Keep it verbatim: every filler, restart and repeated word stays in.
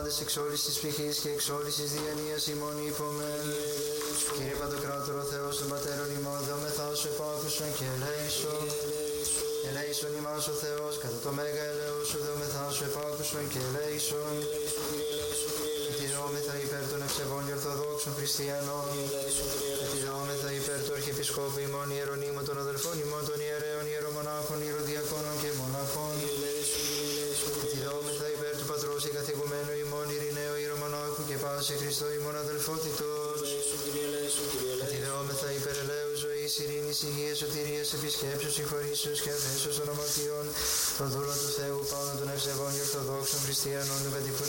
πάντες εξ όλης της ψυχής και εξ όλης της διανοίας ημών είπομεν. Κύριε Παντοκράτορο Θεός των Πατέρων ημών, δεόμεθά σου επάκουσον και ελέησον. Ελέησον ημάς ο Θεός, κατά το μέγα ελέος σου δεόμεθά σου επάκουσον και ελέησον. Ετιδόμεθα υπέρ των ευσεβών και ορθοδόξων χριστιανών. Ετιδόμεθα υπέρ του Αρχιεπισκόπου ημών Ιερονύμου των αδελφών ημών των ιερέων ιερομονάχων, ιεροδιακόνων και μοναχών. Ετιδόμεθα υπέρ του Πατρός εγκαθηγουμένου ημών Ειρηναίου ιερομονάχου και πάση Χριστό ημών αδελφότητος. Ετιδόμεθα υπέρ ελέου ζωής, ειρήνης, υγείας, σωτηρίας, επισκέψεως, συγχωρήσεως και αφέσεως των αμαρτιών, των δούλων του Θεού, πάνω των ευσεβών και ορθοδόξων χριστιανών,